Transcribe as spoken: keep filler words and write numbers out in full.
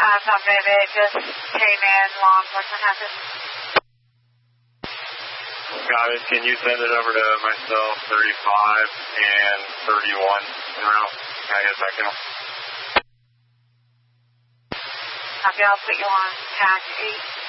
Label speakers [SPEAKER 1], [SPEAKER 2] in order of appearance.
[SPEAKER 1] Uh, something that just came in, law enforcement has it.
[SPEAKER 2] Got it. Can you send it over to myself, thirty-five and thirty-one en route? Can I get a second?
[SPEAKER 1] Okay, I'll put you on tag eight.